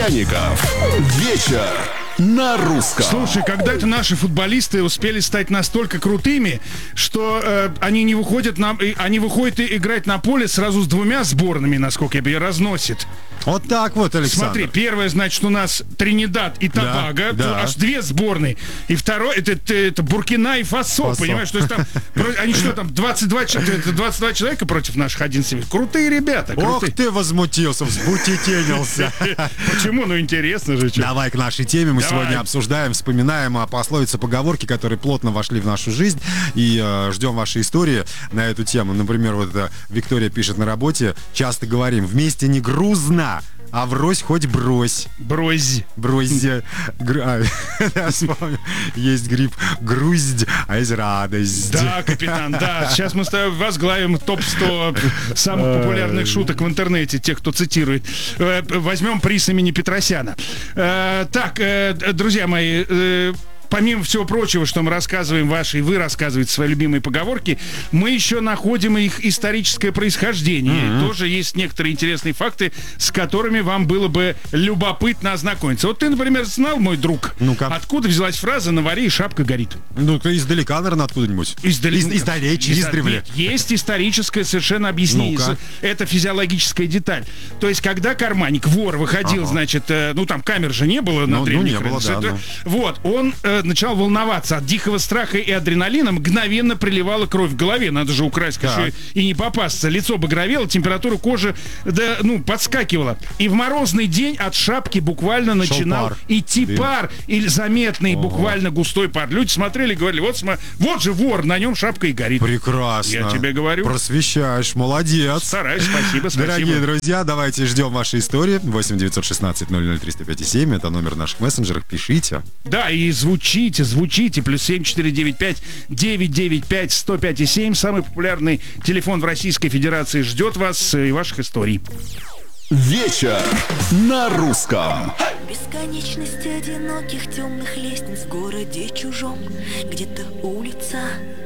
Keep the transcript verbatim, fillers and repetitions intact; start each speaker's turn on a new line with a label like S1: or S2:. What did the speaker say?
S1: Овсяников. Вечер на русском.
S2: Слушай, когда-то наши футболисты успели стать настолько крутыми, что э, они не выходят на, они выходят и играть на поле сразу с двумя сборными, насколько я понимаю, разносит.
S3: Вот так вот, Александр.
S2: Смотри, первое, значит, у нас Тринидад и Тобаго,
S3: Да, да.
S2: аж две сборные. И второе, это, это, это Буркина и Фасо,
S3: Фасо.
S2: понимаешь? То есть там, они что там, двадцать два, двадцать два человека против наших одиннадцати. Крутые ребята,
S3: Ох,
S2: крутые.
S3: ты возмутился, взбутетенился.
S2: Почему? Ну, интересно же. Что?
S3: Давай к нашей теме. Мы
S2: Давай.
S3: сегодня обсуждаем, вспоминаем о пословице, поговорки, которые плотно вошли в нашу жизнь. И э, ждем ваши истории на эту тему. Например, вот э, Виктория пишет на работе. Часто говорим, вместе не грузно, а врозь хоть брось.
S2: Брось.
S3: Брось. Гр- а, я вспомнил. Есть гриб груздь, а есть радость.
S2: Да, капитан, да. Сейчас мы с тобой возглавим топ сто самых популярных шуток в интернете, тех, кто цитирует. Э, Возьмем приз имени Петросяна. Э, Так, э, друзья мои, э, помимо всего прочего, что мы рассказываем ваши, и вы рассказываете свои любимые поговорки, мы еще находим их историческое происхождение. Mm-hmm. Тоже есть некоторые интересные факты, с которыми вам было бы любопытно ознакомиться. Вот ты, например, знал, мой друг,
S3: Ну-ка.
S2: откуда взялась фраза «на варе и шапка горит»?
S3: Ну, ты издалека, наверное, откуда-нибудь.
S2: Издалека.
S3: Из, издалече,
S2: Из-
S3: издревле.
S2: Нет, есть историческое совершенно объяснение.
S3: Ну-ка.
S2: Это физиологическая деталь. То есть, когда карманник, вор, выходил,
S3: Ага.
S2: значит, э, ну там камер же не было на
S3: Ну, ну,
S2: древних
S3: не было,
S2: рынках.
S3: да,
S2: Это-
S3: ну.
S2: Вот, он э, начал волноваться от дикого страха и адреналина, мгновенно приливала кровь в голове. Надо же украсть,
S3: Так.
S2: еще и не попасться. Лицо багровело, температура кожи, да, ну, подскакивала. И в морозный день от шапки буквально начинал
S3: пар.
S2: идти
S3: Дым.
S2: пар, или заметный, буквально густой пар. Люди смотрели и говорили, вот, сма- вот же вор, на нем шапка и горит.
S3: Прекрасно.
S2: Я тебе говорю.
S3: Просвещаешь, молодец.
S2: Стараюсь, спасибо, спасибо.
S3: Дорогие друзья, давайте ждем ваши истории. восемь девятьсот шестнадцать ноль ноль триста пять семь. Это номер наших мессенджеров. Пишите.
S2: Да, и звучите, звучите. Плюс семь четыре девять пять девять девять пять сто пять и семь. Самый популярный телефон в Российской Федерации ждет вас и ваших историй.
S1: Вечер на русском.
S4: Бесконечность одиноких темных лестниц в городе чужом. Где-то улица